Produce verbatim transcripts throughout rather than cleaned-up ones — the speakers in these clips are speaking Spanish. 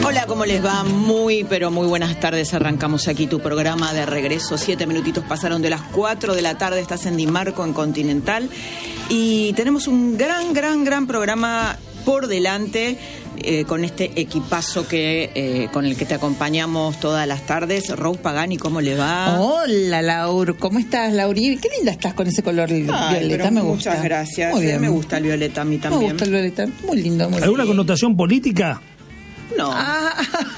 Hola, ¿cómo les va? Muy, pero muy buenas tardes. Arrancamos aquí tu programa de regreso. Siete minutitos pasaron de las cuatro de la tarde. Estás en Dimarco, en Continental. Y tenemos un gran, gran, gran programa por delante eh, con este equipazo que eh, con el que te acompañamos todas las tardes. Rose Pagani, ¿cómo le va? Hola, Laur. ¿Cómo estás, Lauri? Qué linda estás con ese color Ay, violeta, me gusta. Muchas gracias. Muy bien. Me gusta el violeta a mí también. Me gusta el violeta. Muy lindo, muy ¿Alguna lindo. connotación política? No. Ah.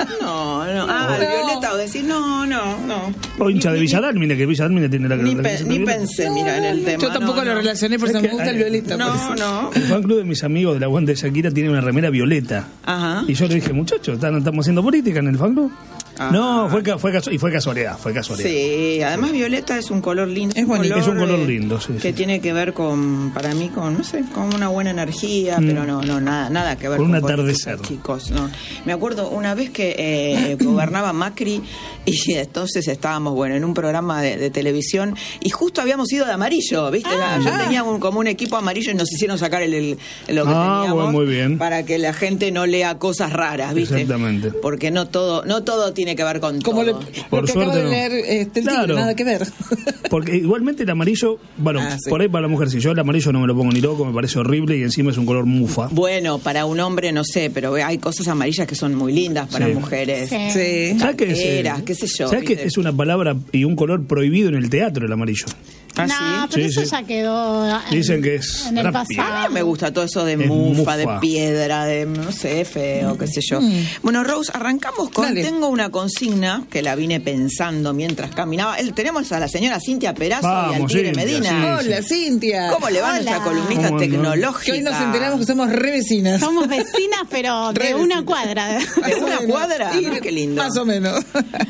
No, no. Ah, No. violeta, o decir, no, no, no. O hincha de Villadalmine, que Villadalmine tiene la Ni, la- pe- la- ni la- pensé, mira, en el tema. Yo tampoco no, lo no. relacioné, pero Es me que gusta hay- el violeta. por No, eso. no. El fan club de mis amigos de la U A N de Shakira tiene una remera violeta. Ajá. Y yo le dije, muchachos, ¿están- ¿estamos haciendo política en el fan club? Ah. No, fue, ca- fue casu- y fue casualidad, fue casualidad. Sí, además violeta es un color lindo. Es bonito. Es un color eh, lindo, sí, Que sí. tiene que ver con, para mí, con, no sé, con una buena energía, Mm. pero no, no, nada, nada que ver Con con un política, atardecer. chicos, no. Me acuerdo una vez que eh, gobernaba Macri y entonces estábamos, bueno, en un programa de, de televisión y justo habíamos ido de amarillo, ¿viste? Ah, Yo ah. tenía un, como un equipo amarillo y nos hicieron sacar el, el- lo que Ah, teníamos bueno, muy bien. para que la gente no lea cosas raras, ¿viste? Exactamente. Porque no todo, no todo tiene que ver con Como todo. lo, Por lo que suerte acabo de no. leer este, el Claro. tigre, nada que ver. Porque igualmente el amarillo, bueno, Ah, sí. por ahí para la mujer, si yo el amarillo no me lo pongo ni loco, me parece horrible y encima es un color mufa. Bueno, para un hombre no sé, pero hay cosas amarillas que son muy lindas para Sí. mujeres. Sí. Sí. ¿Sabes qué es? eh, Carteras, qué sé yo, ¿Sabes que ¿viste? es una palabra y un color prohibido en el teatro, el amarillo? ¿Ah, no, sí? pero Sí, eso sí. ya quedó en, Dicen que es en el rápido. A pasado. mí me gusta todo eso de Es mufa, mufa. de piedra, de no sé, feo, qué sé yo. Bueno, Rose, arrancamos con Dale. tengo una consigna que la vine pensando mientras caminaba. El- tenemos a la señora Cintia Perazo y al Vamos, Tigre Cintia, Medina. sí. Hola, Cintia. ¿Cómo le va Hola. nuestra columnista ¿Cómo no? tecnológica? Que hoy nos enteramos que somos re vecinas. Somos vecinas, pero Re de una vecinas. cuadra. ¿De una cuadra? Y- Ah, qué lindo. Más o menos.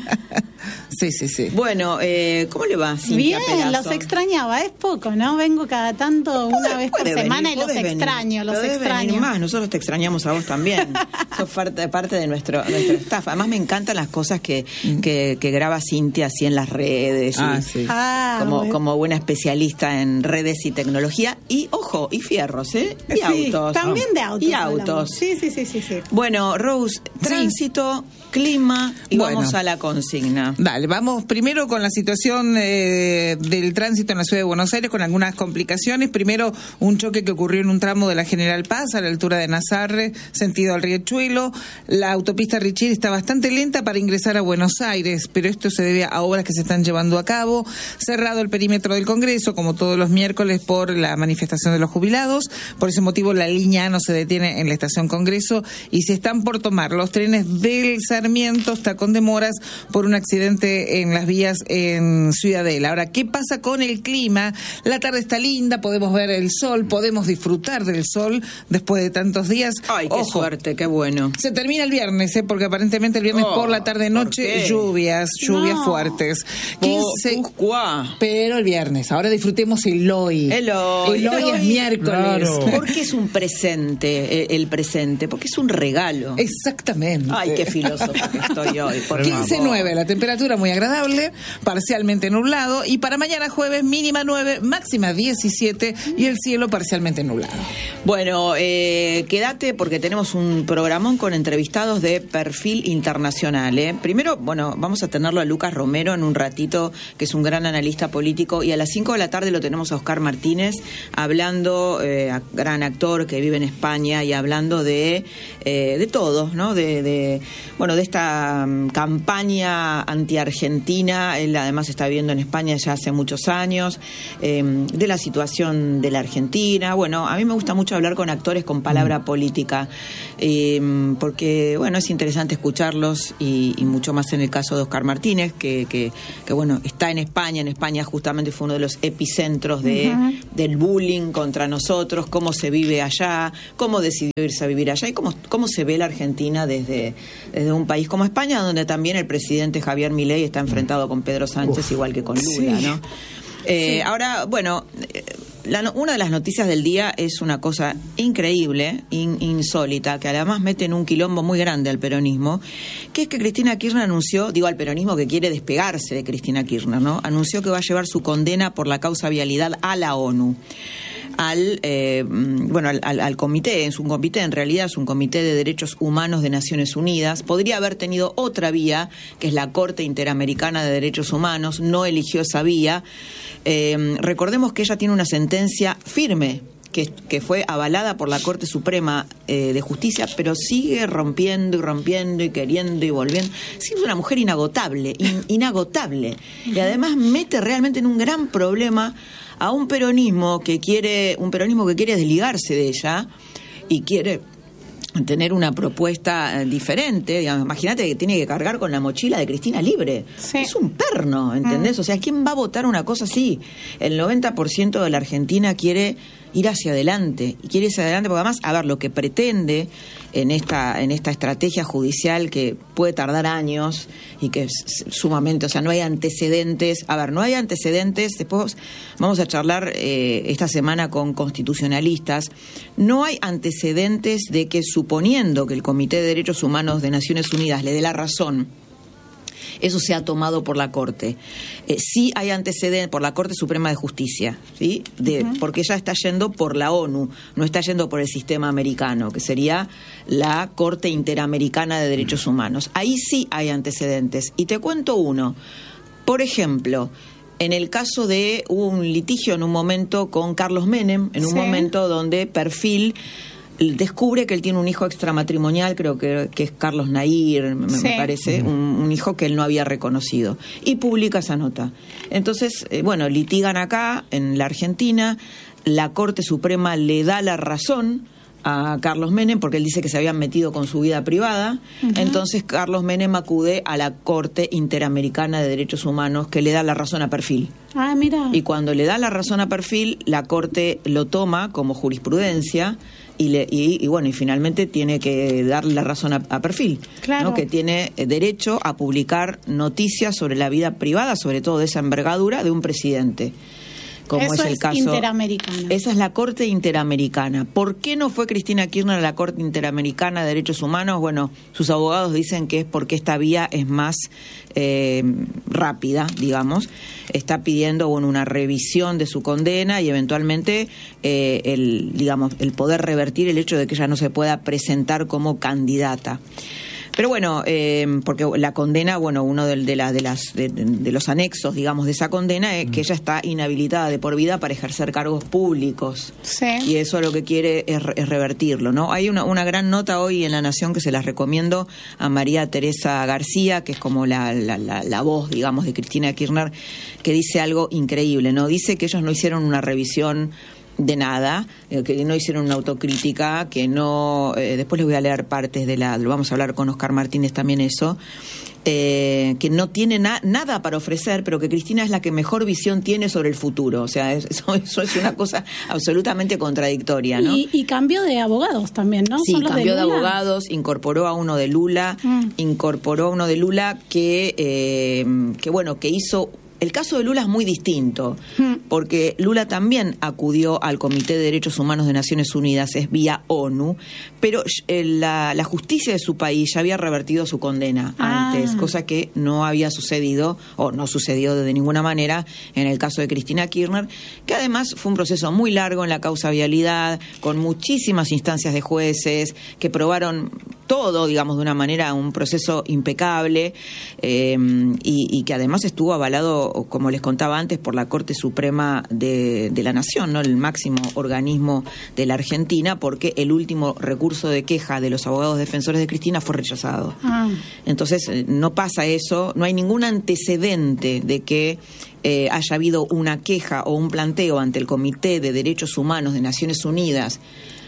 Sí, sí, sí. Bueno, eh, ¿cómo le va, Cintia Bien, Perazo? los extrañaba. Es poco, ¿no? Vengo cada tanto, una vez por Podés venir, semana y los podés venir. extraño, los Podés venir extraño. más, nosotros te extrañamos a vos también. Sos parte, parte de nuestro, nuestro staff. Además me encantan las cosas que, que, que graba Cintia así en las redes. y Ah, sí. Ah, como, bueno. como buena especialista en redes y tecnología. Y, ojo, y fierros, ¿eh? Y Sí, autos. También de autos. Y hablamos. autos. Sí, sí, sí, sí, sí. Bueno, Rose, tránsito, clima y Bueno. vamos a la consigna. Dale, vamos primero con la situación eh, del tránsito en la ciudad de Buenos Aires con algunas complicaciones. Primero, un choque que ocurrió en un tramo de la General Paz a la altura de Nazarre, sentido al Riachuelo. La autopista Richiri está bastante lenta para ingresar a Buenos Aires, pero esto se debe a obras que se están llevando a cabo. Cerrado el perímetro del Congreso, como todos los miércoles, por la manifestación de los jubilados. Por ese motivo, la línea A no se detiene en la estación Congreso y se están por tomar los trenes del Sarmiento, está con demoras por un accidente en las vías en Ciudadela. Ahora, ¿qué pasa con el clima? La tarde está linda, podemos ver el sol, podemos disfrutar del sol después de tantos días. Ay, qué Ojo, suerte, qué bueno. se termina el viernes, ¿eh? Porque aparentemente el viernes Oh, por la ¿por tarde-noche qué? lluvias, lluvias No. fuertes. Vos, quince Cuscuá. Pero el viernes, ahora disfrutemos el hoy. El hoy. El hoy El es hoy. miércoles. Claro. ¿Por qué es un presente, eh, el presente? Porque es un regalo. Exactamente. Ay, qué filósofa que estoy hoy. por quince favor. nueve, la temperatura muy agradable, parcialmente nublado, y para mañana jueves mínima nueve, máxima diecisiete y el cielo parcialmente nublado. Bueno, eh, quédate porque tenemos un programón con entrevistados de perfil internacional. ¿eh? Primero, bueno, vamos a tenerlo a Lucas Romero en un ratito, que es un gran analista político, y a las cinco de la tarde lo tenemos a Oscar Martínez, hablando, eh, a- gran actor que vive en España, y hablando de, eh, de todo, ¿no? De, de, bueno, de esta um, campaña anti-argentina. Él además está viviendo en España ya hace muchos años, eh, de la situación de la Argentina. Bueno, a mí me gusta mucho hablar con actores con palabra política, eh, porque, bueno, es interesante escucharlos, y, y mucho más en el caso de Oscar Martínez, que, que, que, bueno, está en España. En España justamente fue uno de los epicentros de, Ujú. del bullying contra nosotros, cómo se vive allá, cómo decidió irse a vivir allá y cómo, cómo se ve la Argentina desde, desde un país como España, donde también el presidente Javier Milei está enfrentado con Pedro Sánchez, Uf. igual que con Lula, Sí. ¿no? Eh, ahora, bueno, eh, la no- una de las noticias del día es una cosa increíble, in- insólita, que además mete en un quilombo muy grande al peronismo, que es que Cristina Kirchner anunció, digo al peronismo que quiere despegarse de Cristina Kirchner, ¿no? Anunció que va a llevar su condena por la causa vialidad a la ONU. al eh, bueno al, al, al comité, es un comité, en realidad es un comité de derechos humanos de Naciones Unidas. Podría haber tenido otra vía, que es la Corte Interamericana de Derechos Humanos, no eligió esa vía. Eh, recordemos que ella tiene una sentencia firme, que, que fue avalada por la Corte Suprema eh, de Justicia, pero sigue rompiendo y rompiendo y queriendo y volviendo. Sí, es una mujer inagotable, in, inagotable. Y además mete realmente en un gran problema a un peronismo que quiere, un peronismo que quiere desligarse de ella y quiere tener una propuesta diferente. Digamos, imagínate que tiene que cargar con la mochila de Cristina Libre. Sí. Es un perno, ¿entendés? Mm. O sea, ¿quién va a votar una cosa así? El noventa por ciento de la Argentina quiere ir hacia adelante, y quiere ir hacia adelante porque además, a ver, lo que pretende en esta en esta estrategia judicial que puede tardar años y que es sumamente, o sea, no hay antecedentes, a ver, no hay antecedentes, después vamos a charlar eh, esta semana con constitucionalistas, no hay antecedentes de que, suponiendo que el Comité de Derechos Humanos de Naciones Unidas le dé la razón, eso se ha tomado por la Corte. Eh, sí hay antecedentes por la Corte Suprema de Justicia, ¿sí? De, uh-huh. Porque ella está yendo por la ONU, no está yendo por el sistema americano, que sería la Corte Interamericana de Derechos Humanos. Ahí sí hay antecedentes. Y te cuento uno. Por ejemplo, en el caso de un litigio en un momento con Carlos Menem, en un sí. momento donde Perfil descubre que él tiene un hijo extramatrimonial, creo que, que es Carlos Nair, me, sí. me parece, un, un hijo que él no había reconocido, y publica esa nota. Entonces, eh, bueno, litigan acá, en la Argentina, la Corte Suprema le da la razón a Carlos Menem, porque él dice que se habían metido con su vida privada. Uh-huh. Entonces Carlos Menem acude a la Corte Interamericana de Derechos Humanos, que le da la razón a Perfil. Ah, mira. Y cuando le da la razón a Perfil, la Corte lo toma como jurisprudencia y, le, y, y bueno, y finalmente tiene que darle la razón a, a Perfil, claro. ¿no? Que tiene derecho a publicar noticias sobre la vida privada, sobre todo de esa envergadura, de un presidente. Como Eso es el es caso interamericana. Esa es la Corte Interamericana. ¿Por qué no fue Cristina Kirchner a la Corte Interamericana de Derechos Humanos? Bueno, sus abogados dicen que es porque esta vía es más eh, rápida, digamos. Está pidiendo bueno, una revisión de su condena y eventualmente eh, el, digamos, el poder revertir el hecho de que ella no se pueda presentar como candidata. Pero bueno, eh, porque la condena, bueno, uno de, de, la, de, las, de, de los anexos, digamos, de esa condena es que ella está inhabilitada de por vida para ejercer cargos públicos. Sí. Y eso lo que quiere es, es revertirlo, ¿no? Hay una, una gran nota hoy en La Nación que se las recomiendo a María Teresa García, que es como la, la, la, la voz, digamos, de Cristina Kirchner, que dice algo increíble, ¿no? Dice que ellos no hicieron una revisión de nada, que no hicieron una autocrítica, que no, eh, después les voy a leer partes de la, lo vamos a hablar con Oscar Martínez también eso, eh, que no tiene na, nada para ofrecer, pero que Cristina es la que mejor visión tiene sobre el futuro, o sea, eso, eso es una cosa absolutamente contradictoria, ¿no? Y, y cambio de abogados también, ¿no? Sí, ¿Son los cambió de, de abogados, incorporó a uno de Lula, mm. incorporó a uno de Lula que, eh, que bueno, que hizo... El caso de Lula es muy distinto, porque Lula también acudió al Comité de Derechos Humanos de Naciones Unidas, es vía ONU, pero la, la justicia de su país ya había revertido su condena ah. antes, cosa que no había sucedido, o no sucedió de ninguna manera en el caso de Cristina Kirchner, que además fue un proceso muy largo en la causa vialidad, con muchísimas instancias de jueces que probaron todo, digamos, de una manera, un proceso impecable, eh, y, y que además estuvo avalado, como les contaba antes, por la Corte Suprema de, de la Nación, ¿no? El máximo organismo de la Argentina, porque el último recurso de queja de los abogados defensores de Cristina fue rechazado. Ah. Entonces, no pasa eso, no hay ningún antecedente de que eh, haya habido una queja o un planteo ante el Comité de Derechos Humanos de Naciones Unidas,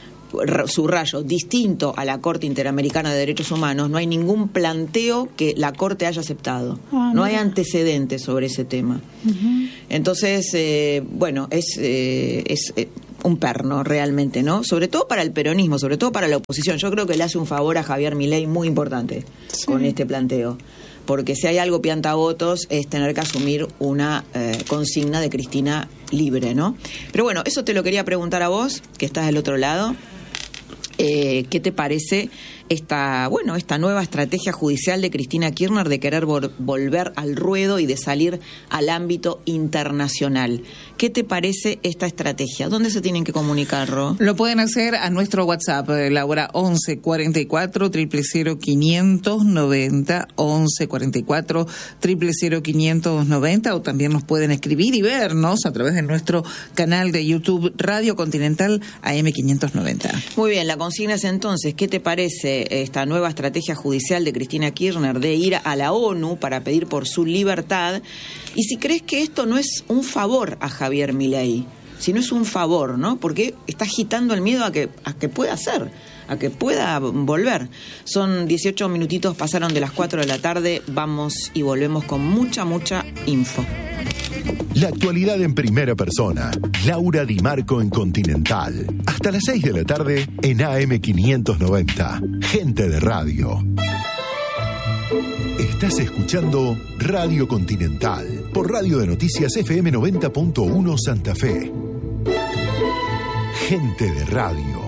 subrayo, distinto a la Corte Interamericana de Derechos Humanos. No hay ningún planteo que la Corte haya aceptado. Ah, no hay antecedentes sobre ese tema. Uh-huh. Entonces, eh, bueno, es, eh, es eh, un perno realmente, ¿no? Sobre todo para el peronismo, sobre todo para la oposición. Yo creo que le hace un favor a Javier Milei muy importante sí. con este planteo. Porque si hay algo piantavotos es tener que asumir una eh, consigna de Cristina Libre, ¿no? Pero bueno, eso te lo quería preguntar a vos, que estás del otro lado. Eh, ¿Qué te parece esta, bueno, esta nueva estrategia judicial de Cristina Kirchner de querer vol- volver al ruedo y de salir al ámbito internacional. ¿Qué te parece esta estrategia? ¿Dónde se tienen que comunicar, Ro? Lo pueden hacer a nuestro WhatsApp, Laura, once cuarenta y cuatro, cero cero cero, quinientos noventa, once cuarenta y cuatro, cero cero cero, quinientos noventa, o también nos pueden escribir y vernos a través de nuestro canal de YouTube Radio Continental A M quinientos noventa. Muy bien, la consigna es entonces, ¿qué te parece esta nueva estrategia judicial de Cristina Kirchner de ir a la ONU para pedir por su libertad? Y si crees que esto no es un favor a Javier Milei, si no es un favor, ¿no? Porque está agitando el miedo a que, a que pueda ser, a que pueda volver. Son dieciocho minutitos, pasaron de las cuatro de la tarde, vamos y volvemos con mucha, mucha info. La actualidad en primera persona. Laura Di Marco en Continental. Hasta las seis de la tarde en A M quinientos noventa. Gente de radio. Estás escuchando Radio Continental por Radio de Noticias F M noventa punto uno Santa Fe. Gente de radio.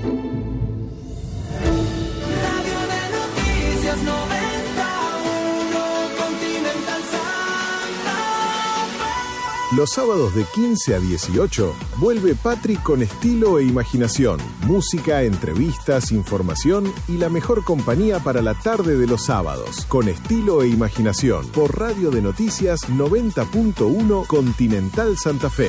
Radio de Noticias noventa y uno Continental Santa Fe. Los sábados de quince a dieciocho vuelve Patri con estilo e imaginación, música, entrevistas, información y la mejor compañía para la tarde de los sábados. Con estilo e imaginación por Radio de Noticias noventa punto uno Continental Santa Fe.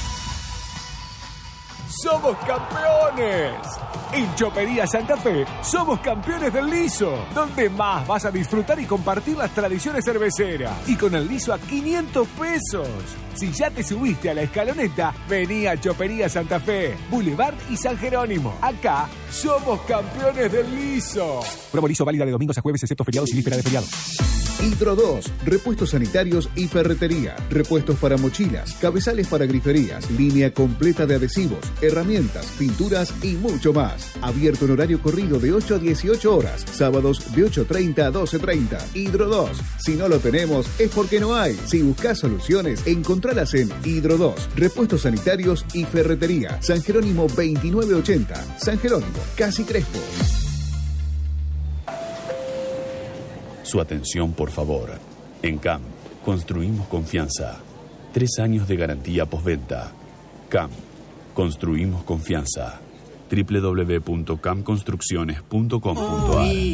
¡Somos campeones! En Chopería Santa Fe somos campeones del liso, donde más vas a disfrutar y compartir las tradiciones cerveceras. Y con el liso a quinientos pesos. Si ya te subiste a la escaloneta, vení a Chopería Santa Fe, Boulevard y San Jerónimo. Acá somos campeones del liso. Promo liso válida de domingos a jueves, excepto feriados y víspera de feriados. Hidro dos, repuestos sanitarios y ferretería, repuestos para mochilas, cabezales para griferías, línea completa de adhesivos, herramientas, pinturas y mucho más. Abierto en horario corrido de ocho a dieciocho horas, sábados de ocho treinta a doce treinta. Hidro dos, si no lo tenemos es porque no hay. Si buscas soluciones, encontralas en Hidro dos, repuestos sanitarios y ferretería. San Jerónimo veintinueve ochenta, San Jerónimo, Casi Crespo. Su atención, por favor. En C A M, construimos confianza. Tres años de garantía postventa. C A M, construimos confianza. doble u doble u doble u punto cam construcciones punto com punto a r